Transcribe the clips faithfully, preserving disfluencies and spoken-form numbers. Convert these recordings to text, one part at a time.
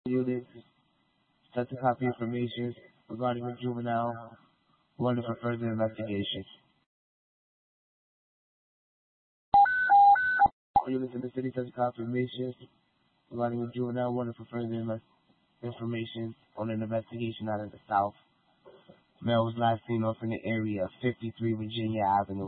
Unit sent a copy of information regarding a juvenile wanted for further investigation. Units in the city sent a copy of information regarding a juvenile wanted for further inve- information on an investigation out of the South. Male was last seen off in the area of fifty-three Virginia Avenue,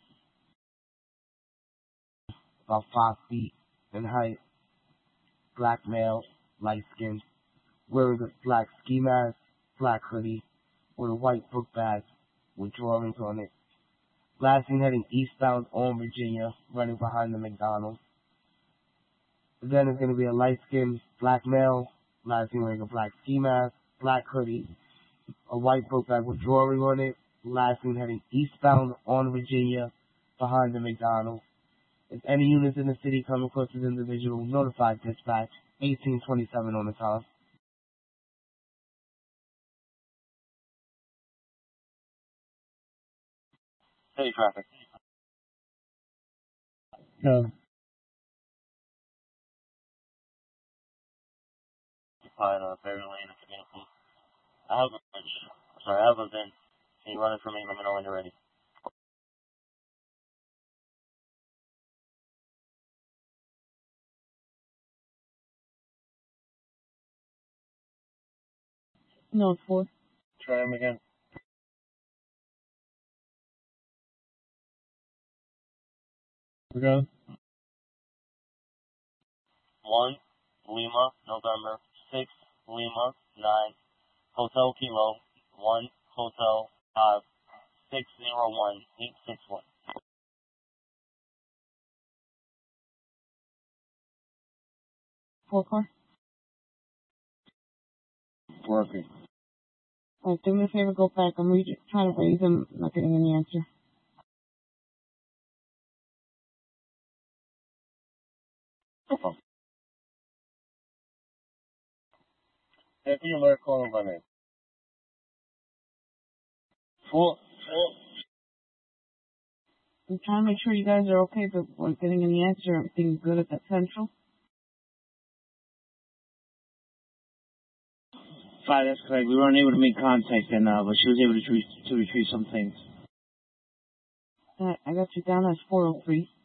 about five feet in height, black male, light skin, wearing a black ski mask, black hoodie, with a white book bag with drawings on it. Last seen heading eastbound on Virginia, running behind the McDonald's. Then it's going to be a light-skinned black male, last seen wearing a black ski mask, black hoodie, a white book bag with drawing on it. Last seen heading eastbound on Virginia, behind the McDonald's. If any units in the city come across this individual, notify dispatch eighteen twenty-seven on the time. City traffic. No. Occupied uh, Berry Lane at the vehicle. I have a bridge. Sorry, I have a V I N. Can you run it for me? Let me know when you're ready. No, four. Try him again. We go. One, Lima, November. Six, Lima, nine, Hotel Kilo. One, Hotel five, six zero one eight six one. Four car. Working. Alright, do me a favor, go back. I'm re- trying to raise him, not getting any answer. Okay. After you alert, call him by name. Four, four. I'm trying to make sure you guys are okay, but we're getting any answer. Everything's good at that central. Five, that's correct. We weren't able to make contact, and uh, but she was able to, tre- to retrieve some things. Alright, I got you down as four oh three.